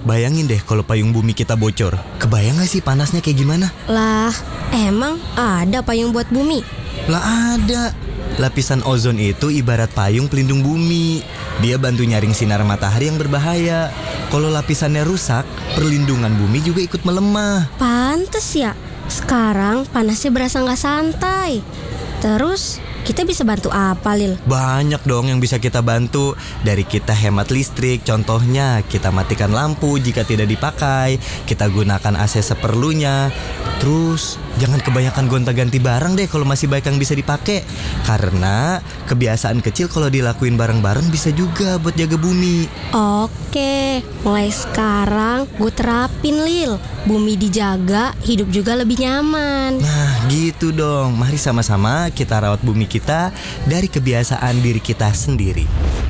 bayangin deh kalau payung bumi kita bocor. Kebayang gak sih panasnya kayak gimana? Lah, emang ada payung buat bumi? Lah ada. Lapisan ozon itu ibarat payung pelindung bumi. Dia bantu nyaring sinar matahari yang berbahaya. Kalau lapisannya rusak, perlindungan bumi juga ikut melemah. Pantes ya, sekarang panasnya berasa gak santai. Terus, kita bisa bantu apa, Lil? Banyak dong yang bisa kita bantu. Dari kita hemat listrik, contohnya kita matikan lampu jika tidak dipakai, kita gunakan AC seperlunya. Terus jangan kebanyakan gonta-ganti barang deh kalau masih baik yang bisa dipakai. Karena kebiasaan kecil kalau dilakuin bareng-bareng bisa juga buat jaga bumi. Oke, mulai sekarang gue terapin, Lil. Bumi dijaga, hidup juga lebih nyaman. Nah gitu dong. Mari sama-sama kita rawat bumi kita dari kebiasaan diri kita sendiri.